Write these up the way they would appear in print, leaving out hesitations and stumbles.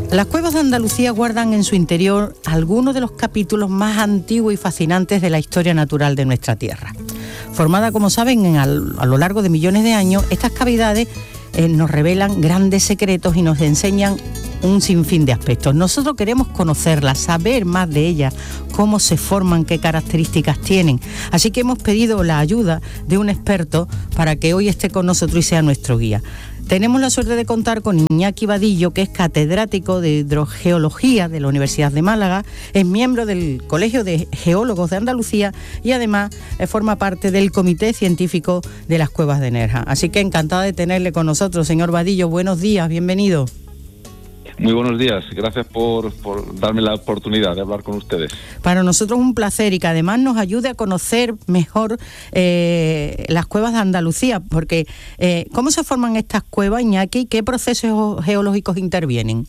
Las cuevas de Andalucía guardan en su interior algunos de los capítulos más antiguos y fascinantes de la historia natural de nuestra tierra. Formada, como saben, a lo largo de millones de años, estas cavidades nos revelan grandes secretos y nos enseñan un sinfín de aspectos. Nosotros queremos conocerlas, saber más de ellas, cómo se forman, qué características tienen. Así que hemos pedido la ayuda de un experto para que hoy esté con nosotros y sea nuestro guía. Tenemos la suerte de contar con Iñaki Vadillo, que es catedrático de hidrogeología de la Universidad de Málaga, es miembro del Colegio de Geólogos de Andalucía y además forma parte del Comité Científico de las Cuevas de Nerja. Así que encantada de tenerle con nosotros, señor Vadillo. Buenos días, bienvenido. Muy buenos días, gracias por darme la oportunidad de hablar con ustedes. Para nosotros un placer y que además nos ayude a conocer mejor las cuevas de Andalucía, porque ¿cómo se forman estas cuevas, Iñaki? ¿Qué procesos geológicos intervienen?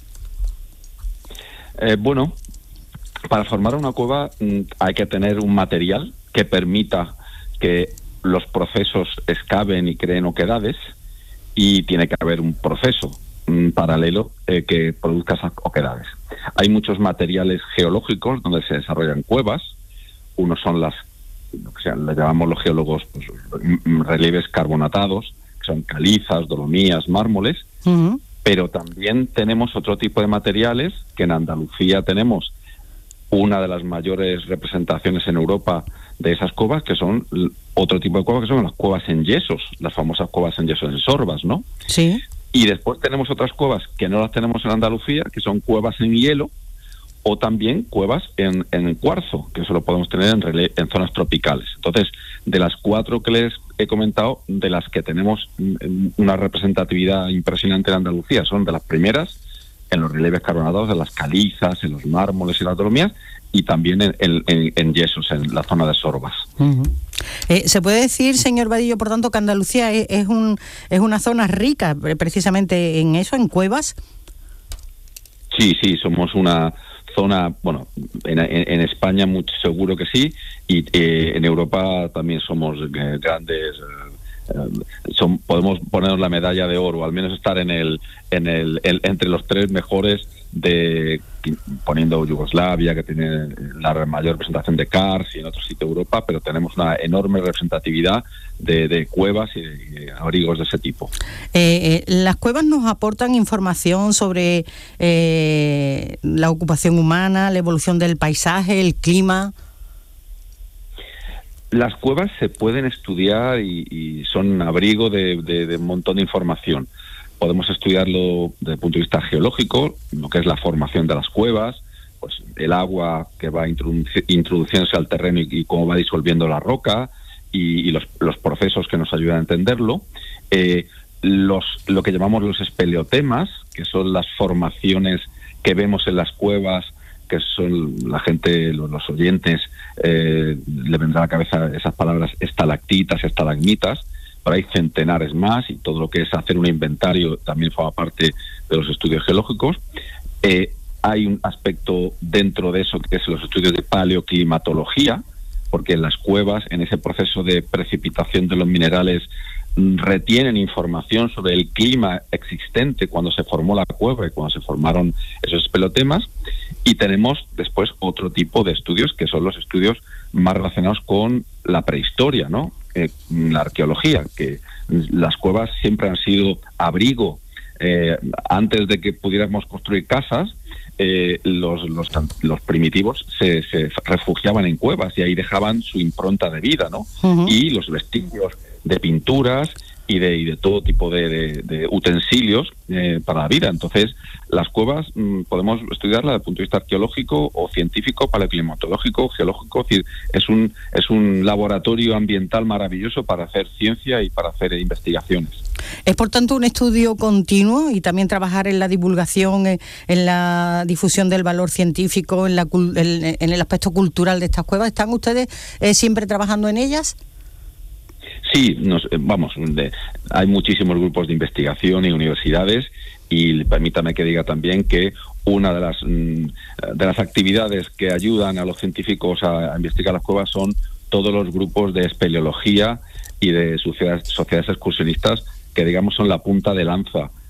Bueno, para formar una cueva hay que tener un material que permita que los procesos excaven y creen oquedades, y tiene que haber un proceso paralelo que produzca esas oquedades. Hay muchos materiales geológicos donde se desarrollan cuevas. Unos son las llamamos los geólogos relieves carbonatados, que son calizas, dolomías, mármoles. Uh-huh. Pero también tenemos otro tipo de materiales, que en Andalucía tenemos una de las mayores representaciones en Europa de esas cuevas, que son otro tipo de cuevas, que son las cuevas en yesos, las famosas cuevas en yesos en Sorbas, ¿no? Sí. Y después tenemos otras cuevas que no las tenemos en Andalucía, que son cuevas en hielo, o también cuevas en cuarzo, que eso lo podemos tener en zonas tropicales. Entonces, de las 4 que les he comentado, de las que tenemos una representatividad impresionante en Andalucía, son de las primeras en los relieves carbonatados, en las calizas, en los mármoles y las dolomías, y también en yesos, en la zona de Sorbas. Uh-huh. ¿Se puede decir, señor Vadillo, por tanto, que Andalucía es una zona rica precisamente en eso, en cuevas? Sí, somos una zona, bueno, en España mucho seguro que sí, y en Europa también somos grandes. Podemos ponernos la medalla de oro, al menos estar entre los 3 mejores, poniendo Yugoslavia, que tiene la mayor representación de karst, y en otro sitio de Europa, pero tenemos una enorme representatividad de cuevas y de abrigos de ese tipo. Las cuevas nos aportan información sobre la ocupación humana, la evolución del paisaje, el clima. Las cuevas se pueden estudiar y son abrigo de un montón de información. Podemos estudiarlo desde el punto de vista geológico, lo que es la formación de las cuevas, pues el agua que va introduciéndose al terreno y cómo va disolviendo la roca, y los procesos que nos ayudan a entenderlo. Lo que llamamos los espeleotemas, que son las formaciones que vemos en las cuevas, que son la gente, los oyentes, le vendrá a la cabeza esas palabras estalactitas, estalagmitas, pero hay centenares más, y todo lo que es hacer un inventario también forma parte de los estudios geológicos. Hay un aspecto dentro de eso que es los estudios de paleoclimatología, porque en las cuevas, en ese proceso de precipitación de los minerales, retienen información sobre el clima existente cuando se formó la cueva y cuando se formaron esos espelotemas. Y tenemos después otro tipo de estudios, que son los estudios más relacionados con la prehistoria, ¿no? La arqueología, que las cuevas siempre han sido abrigo. Antes de que pudiéramos construir casas, los primitivos se refugiaban en cuevas y ahí dejaban su impronta de vida, ¿no? Uh-huh. Y los vestigios de pinturas y de todo tipo de utensilios para la vida. Entonces, las cuevas podemos estudiarlas desde el punto de vista arqueológico o científico, paleoclimatológico, geológico. Es un laboratorio ambiental maravilloso para hacer ciencia y para hacer investigaciones. Es, por tanto, un estudio continuo, y también trabajar en la divulgación, en la difusión del valor científico, en el aspecto cultural de estas cuevas. ¿Están ustedes siempre trabajando en ellas? Sí, hay muchísimos grupos de investigación y universidades, y permítame que diga también que una de las actividades que ayudan a los científicos a investigar las cuevas son todos los grupos de espeleología y de sociedades excursionistas, que digamos son la punta de lanza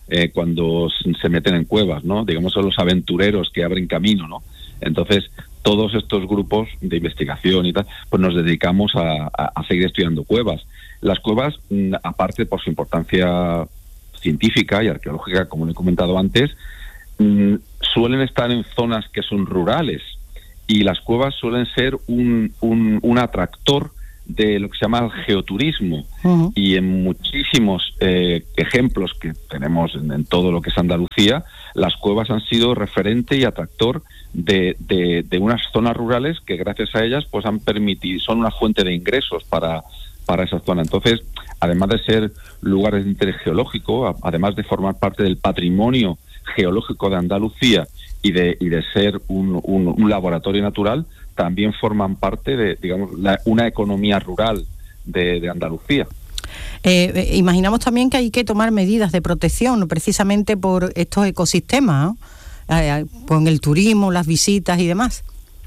cuando se meten en cuevas, ¿no? Digamos, son los aventureros que abren camino, ¿no? Entonces, todos estos grupos de investigación y tal, pues nos dedicamos a seguir estudiando cuevas. Las cuevas, aparte por su importancia científica y arqueológica, como he comentado antes, suelen estar en zonas que son rurales, y las cuevas suelen ser un atractor de lo que se llama el geoturismo. Uh-huh. Y en muchísimos ejemplos que tenemos en todo lo que es Andalucía, las cuevas han sido referente y atractor de unas zonas rurales que gracias a ellas pues han permitido, son una fuente de ingresos para esa zona. Entonces, además de ser lugares de interés geológico, además de formar parte del patrimonio geológico de Andalucía y de ser un laboratorio natural, también forman parte de, digamos, una economía rural de Andalucía. Imaginamos también que hay que tomar medidas de protección precisamente por estos ecosistemas, ¿no? Con el turismo, las visitas y demás.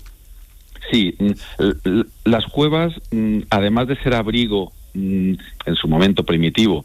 Sí, las cuevas, además de ser abrigo en su momento primitivo,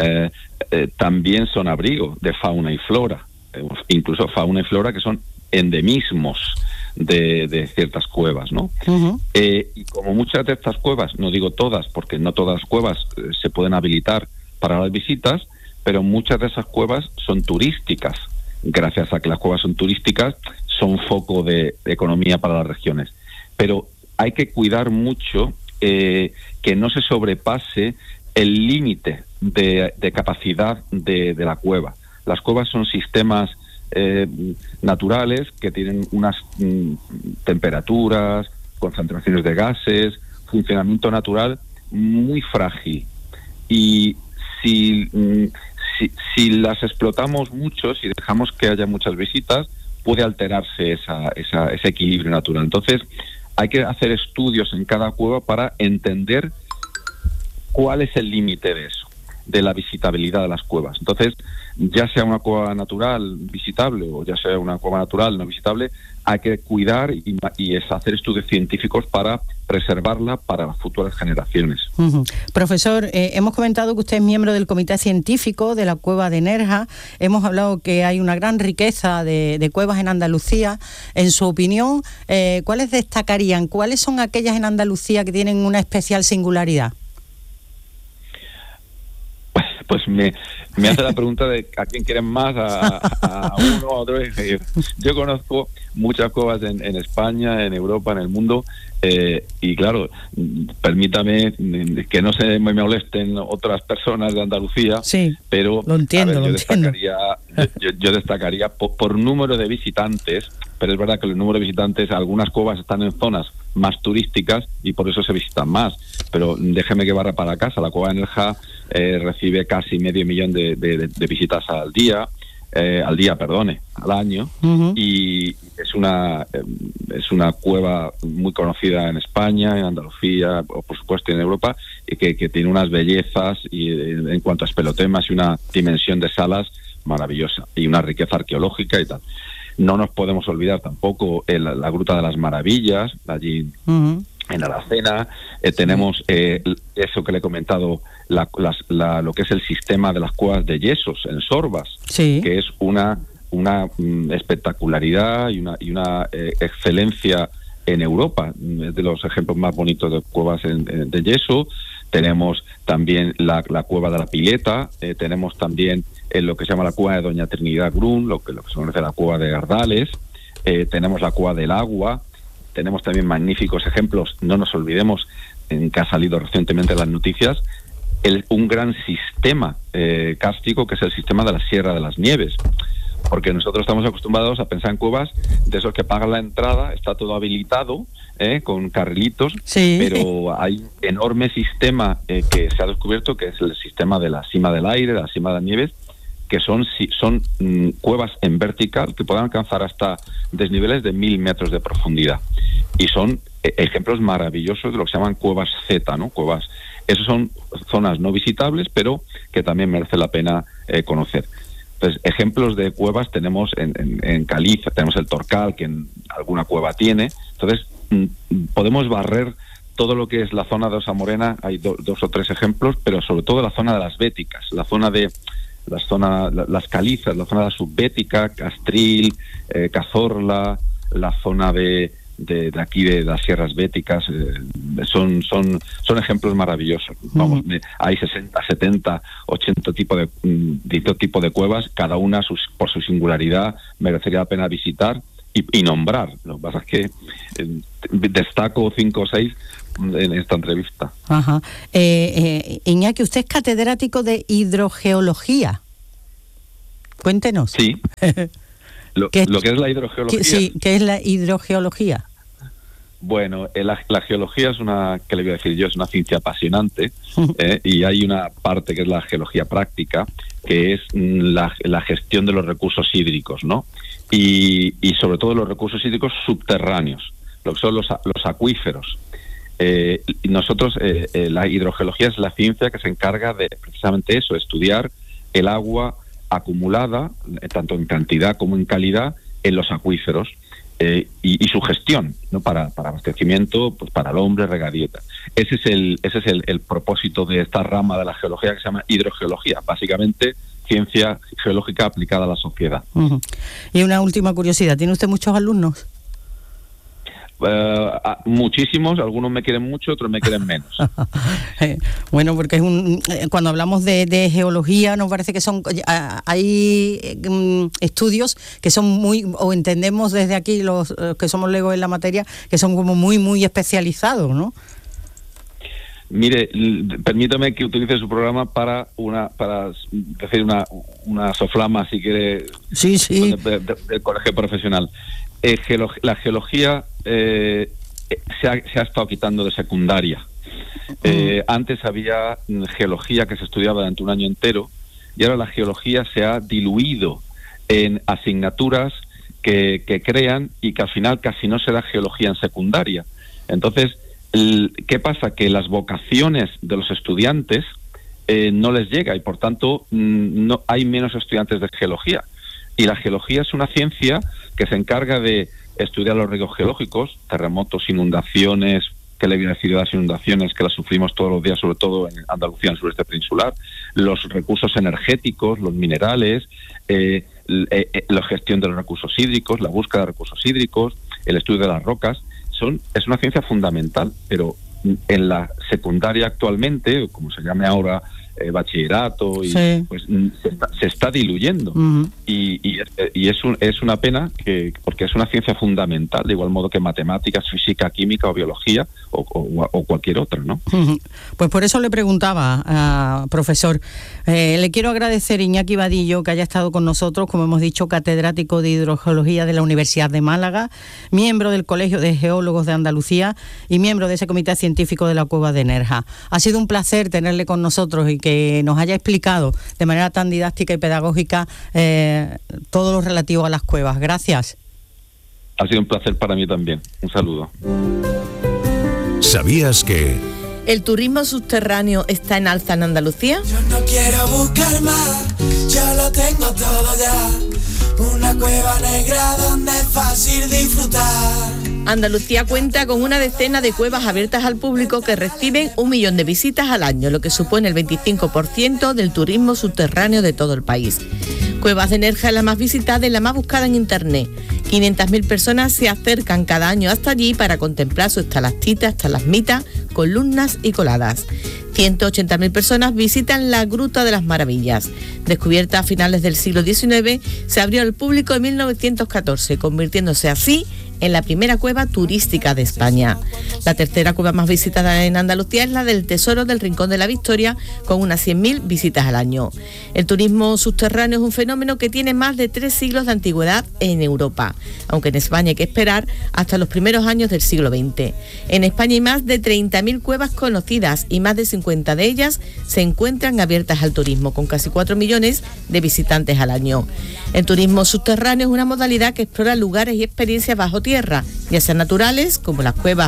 también son abrigo de fauna y flora, incluso fauna y flora que son endemismos de ciertas cuevas, ¿no? Uh-huh. Y como muchas de estas cuevas, no digo todas, porque no todas las cuevas se pueden habilitar para las visitas, pero muchas de esas cuevas son turísticas. Gracias a que las cuevas son turísticas, son foco de economía para las regiones. Pero hay que cuidar mucho que no se sobrepase el límite de capacidad de la cueva. Las cuevas son sistemas naturales que tienen unas temperaturas, concentraciones de gases, funcionamiento natural muy frágil. Y si las explotamos mucho, si dejamos que haya muchas visitas, puede alterarse ese equilibrio natural. Entonces, hay que hacer estudios en cada cueva para entender cuál es el límite de eso, de la visitabilidad de las cuevas. Entonces, ya sea una cueva natural visitable o ya sea una cueva natural no visitable, hay que cuidar y hacer estudios científicos para preservarla para las futuras generaciones. Uh-huh. Profesor, hemos comentado que usted es miembro del comité científico de la cueva de Nerja. Hemos hablado que hay una gran riqueza de cuevas en Andalucía. En su opinión, ¿cuáles destacarían? ¿Cuáles son aquellas en Andalucía que tienen una especial singularidad? Pues me hace la pregunta de a quién quieren más, a uno, a otro. Yo conozco muchas cuevas en España, en Europa, en el mundo, y claro, permítame que no se me molesten otras personas de Andalucía, sí, pero lo entiendo, yo destacaría por número de visitantes, pero es verdad que el número de visitantes, algunas cuevas están en zonas más turísticas y por eso se visitan más, pero déjeme que barra para casa. La cueva de Nerja recibe casi 500.000 de visitas al año, uh-huh. Y es una cueva muy conocida en España, en Andalucía, o por supuesto en Europa, y que tiene unas bellezas y en cuanto a espelotemas y una dimensión de salas maravillosa y una riqueza arqueológica y tal. No nos podemos olvidar tampoco la Gruta de las Maravillas, allí uh-huh. en Aracena. Tenemos eso que le he comentado, lo que es el sistema de las cuevas de yesos en Sorbas, sí. Que es una espectacularidad y una excelencia en Europa. Es de los ejemplos más bonitos de cuevas de yeso. Tenemos también la cueva de la Pileta, tenemos también lo que se llama la cueva de Doña Trinidad Grun, lo que se conoce la cueva de Gardales, tenemos la cueva del Agua, tenemos también magníficos ejemplos, no nos olvidemos, que ha salido recientemente en las noticias, un gran sistema kárstico que es el sistema de la Sierra de las Nieves, porque nosotros estamos acostumbrados a pensar en cuevas de esos que pagan la entrada, está todo habilitado, con carrilitos, sí. Pero hay un enorme sistema que se ha descubierto, que es el sistema de la Sima del Aire, de la Sima de las Nieves, que son cuevas en vertical que pueden alcanzar hasta desniveles de 1.000 metros de profundidad. Y son ejemplos maravillosos de lo que se llaman cuevas Z, ¿no? Cuevas. Esos son zonas no visitables, pero que también merece la pena conocer. Entonces, ejemplos de cuevas tenemos en Caliza, tenemos el Torcal, que en alguna cueva tiene. Entonces, podemos barrer todo lo que es la zona de Osa Morena, hay dos o tres ejemplos, pero sobre todo la zona de las Béticas, la zona de las calizas, la zona de la subbética, Castril, Cazorla, la zona de aquí de las sierras béticas, son ejemplos maravillosos. Vamos, hay 60, 70, 80 tipos de cuevas, cada una por su singularidad merecería la pena visitar y nombrar. Lo que pasa es que destaco 5 o 6 en esta entrevista. Ajá. Iñaki, usted es catedrático de hidrogeología. Cuéntenos. Sí. Lo que es la hidrogeología. Sí, ¿qué es la hidrogeología? Bueno, la geología es ¿qué le voy a decir yo? Es una ciencia apasionante, y hay una parte que es la geología práctica, que es la gestión de los recursos hídricos, ¿no? Y sobre todo los recursos hídricos subterráneos, lo que son los acuíferos. Nosotros, la hidrogeología es la ciencia que se encarga de precisamente eso, estudiar el agua acumulada, tanto en cantidad como en calidad, en los acuíferos, y su gestión, ¿no? Para abastecimiento, pues para el hombre, regadío. Ese es el propósito de esta rama de la geología que se llama hidrogeología, básicamente ciencia geológica aplicada a la sociedad. Uh-huh. Y una última curiosidad, ¿tiene usted muchos alumnos? Muchísimos, algunos me quieren mucho, otros me quieren menos. Bueno, porque cuando hablamos de geología nos parece que hay estudios que son o entendemos desde aquí los que somos legos en la materia, que son como muy muy especializados, ¿no? Mire, permítame que utilice su programa para decir una soflama, si quiere, sí. del colegio profesional. La geología se ha estado quitando de secundaria. Antes había geología que se estudiaba durante un año entero, y ahora la geología se ha diluido en asignaturas que crean, y que al final casi no se da geología en secundaria. Entonces, ¿qué pasa? Que las vocaciones de los estudiantes no les llega, y por tanto no hay menos estudiantes de geología. Y la geología es una ciencia que se encarga de estudiar los riesgos geológicos, terremotos, inundaciones, que le voy a decir de las inundaciones que las sufrimos todos los días, sobre todo en Andalucía, en el sureste peninsular, los recursos energéticos, los minerales, la gestión de los recursos hídricos, la búsqueda de recursos hídricos, el estudio de las rocas. Es una ciencia fundamental, pero en la secundaria actualmente, como se llame ahora, bachillerato, sí, pues se está diluyendo. Uh-huh. Y es una pena, porque es una ciencia fundamental, de igual modo que matemáticas, física, química o biología o cualquier otra, ¿no? Uh-huh. Pues por eso le preguntaba, profesor. Le quiero agradecer, Iñaki Vadillo, que haya estado con nosotros, como hemos dicho, catedrático de hidrogeología de la Universidad de Málaga, miembro del Colegio de Geólogos de Andalucía y miembro de ese comité científico de la Cueva de Nerja. Ha sido un placer tenerle con nosotros y que nos haya explicado de manera tan didáctica y pedagógica todo lo relativo a las cuevas. Gracias. Ha sido un placer para mí también. Un saludo. ¿Sabías que el turismo subterráneo está en alza en Andalucía? Yo no quiero buscar más, yo lo tengo todo ya. Una cueva negra donde es fácil disfrutar. Andalucía cuenta con una decena de cuevas abiertas al público que reciben 1 millón de visitas al año, lo que supone el 25% del turismo subterráneo de todo el país. Cuevas de Nerja es la más visitada y la más buscada en internet. 500.000 personas se acercan cada año hasta allí para contemplar su estalactita, estalagmita, columnas y coladas. 180.000 personas visitan la Gruta de las Maravillas. Descubierta a finales del siglo XIX, se abrió al público en 1914, convirtiéndose así en la primera cueva turística de España. La tercera cueva más visitada en Andalucía es la del Tesoro del Rincón de la Victoria, con unas 100.000 visitas al año. El turismo subterráneo es un fenómeno que tiene más de 3 siglos de antigüedad en Europa, aunque en España hay que esperar hasta los primeros años del siglo XX. En España hay más de 30.000 cuevas conocidas y más de 50 de ellas se encuentran abiertas al turismo, con casi 4 millones de visitantes al año. El turismo subterráneo es una modalidad que explora lugares y experiencias bajo tierra, ya sean naturales, como las cuevas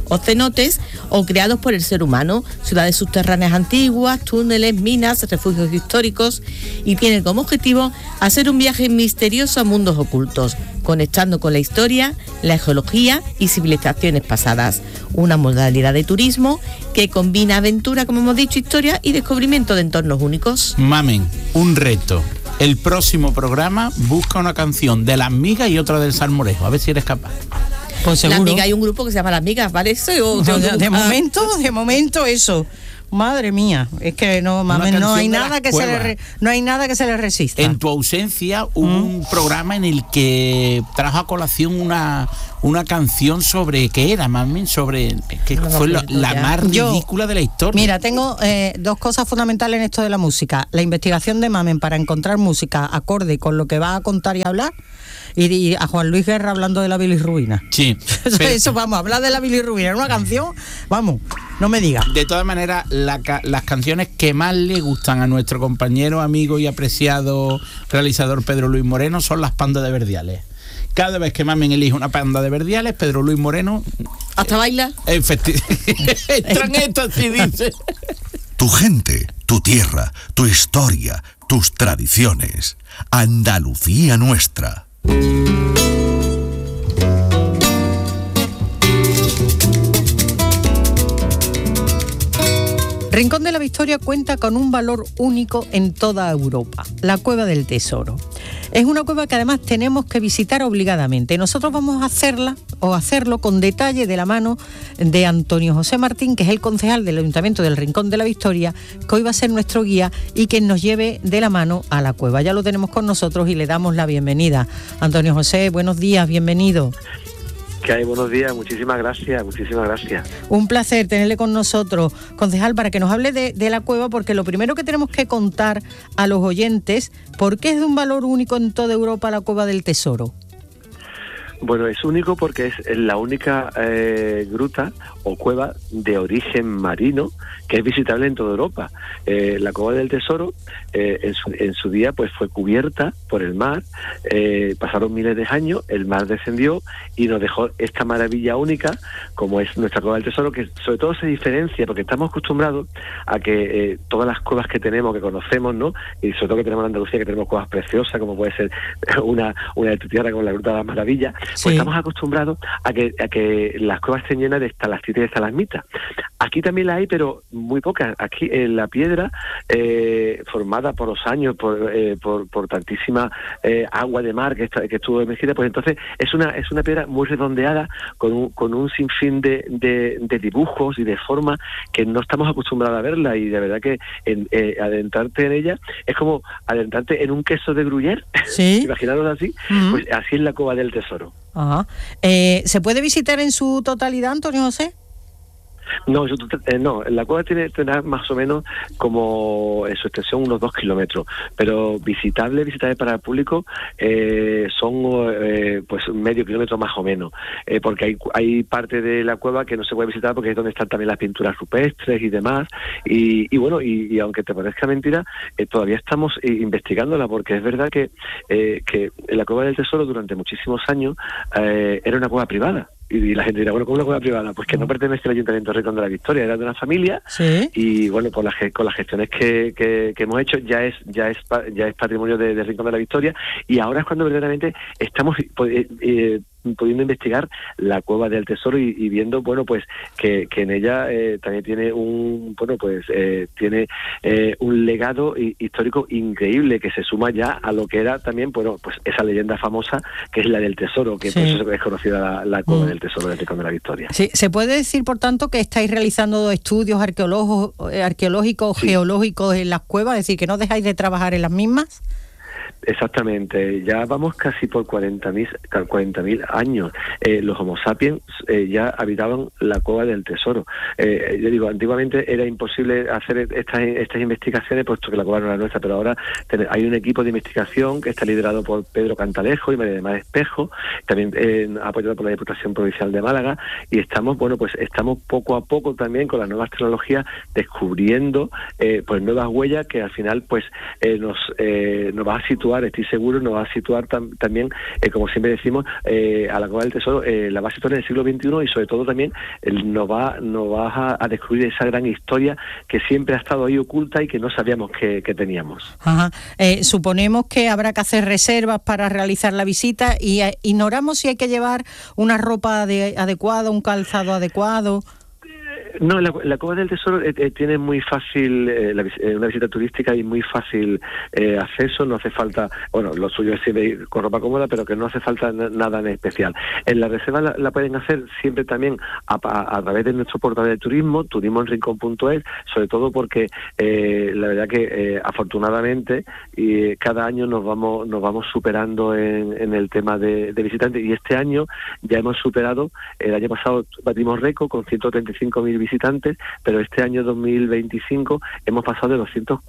o cenotes, o creados por el ser humano, ciudades subterráneas antiguas, túneles, minas, refugios históricos, y tiene como objetivo hacer un viaje misterioso a mundos ocultos, conectando con la historia, la geología y civilizaciones pasadas. Una modalidad de turismo que combina aventura, como hemos dicho, historia y descubrimiento de entornos únicos. Mamen, un reto. El próximo programa busca una canción de Las Migas y otra del Salmorejo, a ver si eres capaz. Pues seguro. Las Migas, hay un grupo que se llama Las Migas, ¿vale? Eso de momento eso. Madre mía, es que no hay nada que se le resista. En tu ausencia hubo un programa en el que trajo a colación una canción sobre ¿qué era, mami? Sobre que fue la más ridícula de la historia. Mira, tengo dos cosas fundamentales en esto de la música: la investigación de Mamen para encontrar música acorde con lo que va a contar y hablar, y a Juan Luis Guerra hablando de la bilirrubina. Sí. Eso, vamos, hablar de la bilirrubina en una canción, vamos, no me digas. De todas maneras, las canciones que más le gustan a nuestro compañero, amigo y apreciado realizador Pedro Luis Moreno son las pandas de Verdiales. Cada vez que Mamen elige una panda de Verdiales, Pedro Luis Moreno... ¿Hasta baila? Esto así dice. Tu gente, tu tierra, tu historia, tus tradiciones. Andalucía nuestra. Rincón de la Victoria cuenta con un valor único en toda Europa, la Cueva del Tesoro. Es una cueva que además tenemos que visitar obligadamente. Nosotros vamos a hacerlo con detalle de la mano de Antonio José Martín, que es el concejal del Ayuntamiento del Rincón de la Victoria, que hoy va a ser nuestro guía y que nos lleve de la mano a la cueva. Ya lo tenemos con nosotros y le damos la bienvenida. Antonio José, buenos días, bienvenido. ¿Qué hay? Buenos días, muchísimas gracias. Un placer tenerle con nosotros, concejal, para que nos hable de la cueva, porque lo primero que tenemos que contar a los oyentes, ¿por qué es de un valor único en toda Europa la Cueva del Tesoro? Bueno, es único porque es la única gruta o cueva de origen marino que es visitable en toda Europa. La Cueva del Tesoro en su día pues fue cubierta por el mar, pasaron miles de años, el mar descendió y nos dejó esta maravilla única como es nuestra Cueva del Tesoro, que sobre todo se diferencia porque estamos acostumbrados a que todas las cuevas que tenemos, que conocemos, ¿no? Y sobre todo que tenemos en Andalucía, que tenemos cuevas preciosas como puede ser una de tu tierra como la Gruta de las Maravillas, pues sí. Estamos acostumbrados a que las cuevas estén llenas de estalactitas y estalagmitas. Aquí también la hay, pero muy pocas. Aquí en la piedra, formada por los años, por tantísima agua de mar que estuvo emergida, pues entonces es una piedra muy redondeada, con un sinfín de dibujos y de formas que no estamos acostumbrados a verla, y de verdad que adentrarte en ella es como adentrarte en un queso de Gruyère. ¿Sí? Imaginaros así, pues así es la Cueva del Tesoro. Ajá. ¿Se puede visitar en su totalidad, Antonio José? No, la cueva tendrá más o menos como en su extensión unos 2 kilómetros, pero visitable para el público son pues medio kilómetro más o menos, porque hay parte de la cueva que no se puede visitar porque es donde están también las pinturas rupestres y demás, y bueno, y aunque te parezca mentira, todavía estamos investigándola, porque es verdad que la Cueva del Tesoro durante muchísimos años era una cueva privada. Y la gente dirá, bueno, ¿cómo una cueva privada? Pues que no pertenece al Ayuntamiento de Rincón de la Victoria, era de una familia. ¿Sí? Y bueno, con las gestiones que hemos hecho ya es patrimonio de Rincón de la Victoria, y ahora es cuando verdaderamente estamos pudiendo investigar la Cueva del Tesoro y viendo, bueno, pues que en ella también tiene un legado histórico increíble, que se suma ya a lo que era también, bueno, pues esa leyenda famosa que es la del Tesoro, que sí. Por eso es conocida la Cueva del Tesoro del Rincón de la Victoria. Sí, se puede decir, por tanto, que estáis realizando estudios arqueológicos, sí. Geológicos en las cuevas, es decir, que no dejáis de trabajar en las mismas. Exactamente, ya vamos casi por 40.000 años. Los Homo sapiens ya habitaban la Cueva del Tesoro. Yo digo, antiguamente era imposible hacer estas investigaciones, puesto que la cueva no era nuestra, pero ahora hay un equipo de investigación que está liderado por Pedro Cantalejo y María de Mar Espejo, también apoyado por la Diputación Provincial de Málaga, y estamos poco a poco también con las nuevas tecnologías descubriendo pues nuevas huellas que al final pues nos va a situar situar, estoy seguro, nos va a situar también, como siempre decimos, a la Cueva del Tesoro, la va a situar en el siglo XXI y sobre todo también nos va a descubrir esa gran historia que siempre ha estado ahí oculta y que no sabíamos que teníamos. Ajá. Suponemos que habrá que hacer reservas para realizar la visita y ignoramos si hay que llevar una ropa adecuada, un calzado adecuado. No, la Cueva del Tesoro tiene muy fácil, una visita turística y muy fácil acceso, no hace falta, bueno, lo suyo es siempre ir con ropa cómoda, pero que no hace falta nada en especial. En la reserva la pueden hacer siempre también a través de nuestro portal de turismo, turismoenrincón.es, sobre todo porque la verdad que afortunadamente cada año nos vamos superando en el tema de visitantes, y este año ya hemos superado, el año pasado batimos récord con 135.000 visitantes, pero este año 2025 hemos pasado de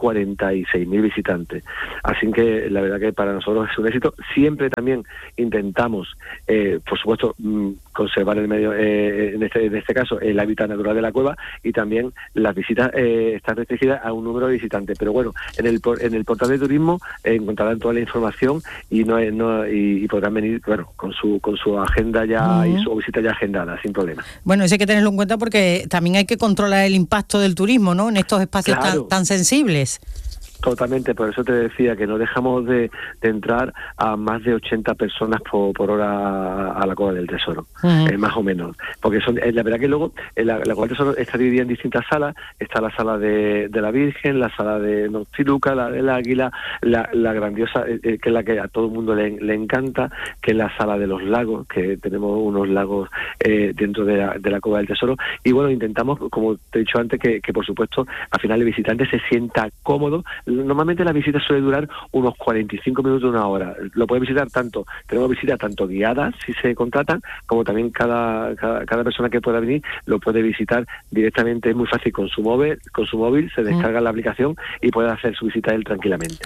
246.000 visitantes. Así que la verdad que para nosotros es un éxito. Siempre también intentamos, por supuesto, conservar el medio, en este caso, el hábitat natural de la cueva, y también las visitas están restringidas a un número de visitantes. Pero bueno, en el portal de turismo encontrarán toda la información y podrán venir, bueno, con su agenda ya y su visita ya agendada, sin problema. Bueno, eso hay que tenerlo en cuenta porque también hay que controlar el impacto del turismo, ¿no?, en estos espacios tan sensibles. Totalmente, por eso te decía que no dejamos de entrar a más de 80 personas por hora a la Cueva del Tesoro, más o menos, porque son, la verdad que luego la Cueva del Tesoro está dividida en distintas salas. Está la sala de la Virgen, la sala de Noctiluca, la del Águila, la grandiosa, que es la que a todo el mundo le encanta, que es la sala de los lagos, que tenemos unos lagos dentro de la Cueva del Tesoro. Y bueno, intentamos, como te he dicho antes, que por supuesto al final el visitante se sienta cómodo. Normalmente la visita suele durar unos 45 minutos, una hora. Lo puede visitar tenemos visitas tanto guiadas si se contratan, como también cada persona que pueda venir lo puede visitar directamente. Es muy fácil con su móvil se descarga la aplicación y puede hacer su visita él tranquilamente.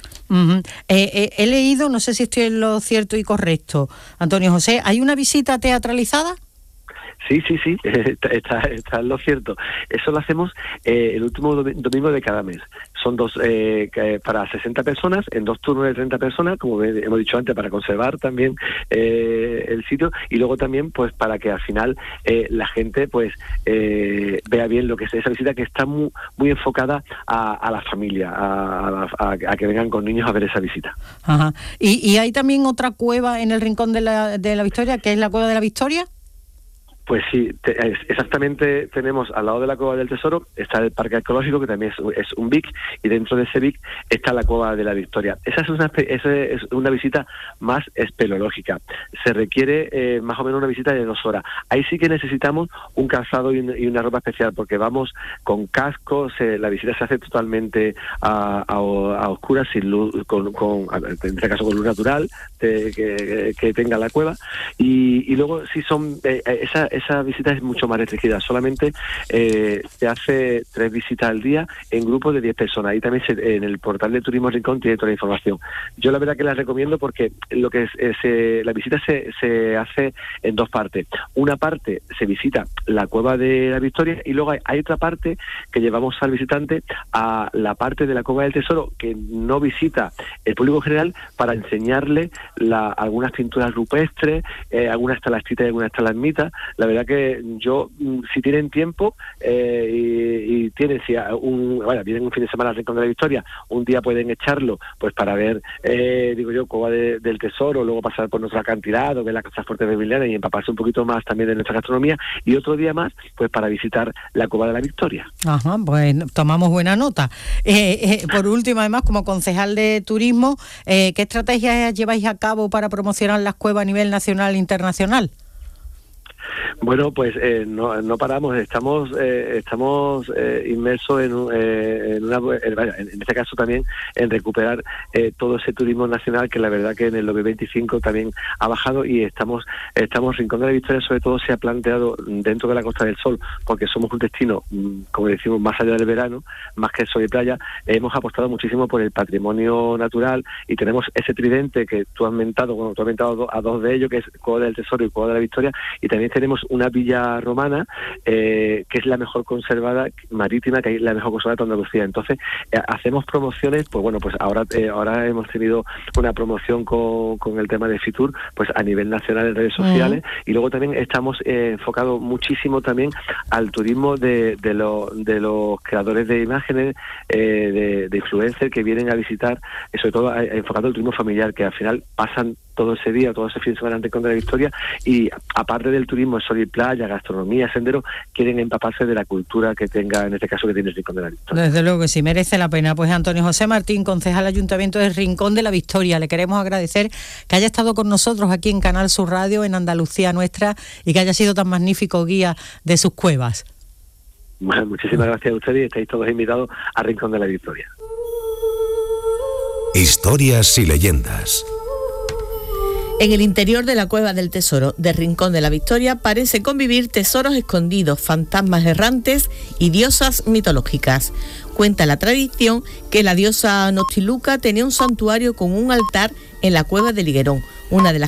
He leído, no sé si estoy en lo cierto y correcto, Antonio José, ¿hay una visita teatralizada? Sí, está en lo cierto. Eso lo hacemos el último domingo de cada mes. Son para 60 personas, en 2 turnos de 30 personas, como hemos dicho antes, para conservar también el sitio, y luego también pues para que al final la gente pues vea bien lo que es esa visita, que está muy enfocada a la familia, a que vengan con niños a ver esa visita. Ajá. ¿Y hay también otra cueva en el Rincón de la Victoria, que es la Cueva de la Victoria? Pues sí, exactamente. Tenemos al lado de la Cueva del Tesoro está el Parque Arqueológico, que también es un BIC, y dentro de ese BIC está la Cueva de la Victoria. Esa es una visita más espeleológica. Se requiere más o menos una visita de 2 horas. Ahí sí que necesitamos un calzado y una ropa especial, porque vamos con cascos. La visita se hace totalmente a oscuras, sin luz, en este caso con luz natural que tenga la cueva. Y luego sí son esa visita es mucho más restringida. Solamente se hace 3 visitas al día en grupos de 10 personas. Ahí también en el portal de Turismo Rincón tiene toda la información. Yo la verdad que la recomiendo porque lo que la visita se hace en 2 partes. Una parte se visita la Cueva de la Victoria, y luego hay otra parte que llevamos al visitante a la parte de la Cueva del Tesoro que no visita el público general, para enseñarle algunas pinturas rupestres, algunas estalactitas y algunas estalagmitas. La verdad que yo, si tienen tiempo y tienen, vienen un fin de semana al Rincón de la Victoria, un día pueden echarlo pues para ver, Cueva del Tesoro, luego pasar por nuestro acantilado, ver las casas fuertes de Vilena y empaparse un poquito más también de nuestra gastronomía, y otro día más pues para visitar la Cueva de la Victoria. Ajá, pues tomamos buena nota. Por último, además, como concejal de turismo, ¿qué estrategias lleváis a cabo para promocionar las cuevas a nivel nacional e internacional? Bueno, pues no paramos, estamos inmersos en este caso también en recuperar todo ese turismo nacional, que la verdad que en el 2025 también ha bajado, y estamos Rincón de la Victoria sobre todo se ha planteado dentro de la Costa del Sol, porque somos un destino, como decimos, más allá del verano, más que sol y playa. Hemos apostado muchísimo por el patrimonio natural, y tenemos ese tridente que tú has mentado a 2 de ellos, que es Cueva del Tesoro y Cueva de la Victoria, y también tenemos una villa romana que es la mejor conservada marítima, que hay la mejor conservada de Andalucía. Entonces hacemos promociones, pues bueno, pues ahora hemos tenido una promoción con el tema de Fitur, pues a nivel nacional en redes sociales, y luego también estamos enfocados muchísimo también al turismo de los creadores de imágenes, de influencers que vienen a visitar, sobre todo enfocado al turismo familiar, que al final pasan todo ese día, todo ese fin de semana en Rincón de la Victoria, y aparte del turismo, sol y playa, gastronomía, sendero, quieren empaparse de la cultura que tenga, en este caso, que tiene el Rincón de la Victoria. Desde luego que sí, merece la pena. Pues Antonio José Martín, concejal Ayuntamiento de Rincón de la Victoria, le queremos agradecer que haya estado con nosotros aquí en Canal Sur Radio, en Andalucía Nuestra, y que haya sido tan magnífico guía de sus cuevas. Bueno, muchísimas gracias a ustedes y estáis todos invitados a Rincón de la Victoria. Historias y leyendas. En el interior de la Cueva del Tesoro de Rincón de la Victoria parece convivir tesoros escondidos, fantasmas errantes y diosas mitológicas. Cuenta la tradición que la diosa Noctiluca tenía un santuario con un altar en la Cueva del Higuerón, una de las